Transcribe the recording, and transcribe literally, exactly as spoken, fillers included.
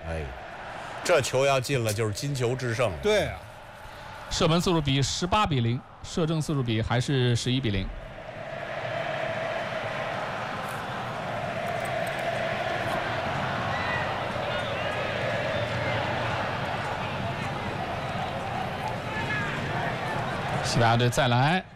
哎，这球要进了就是金球制胜。 对啊， 射门次数比十八比零，射正次数比还是十一比零。西班牙队再来。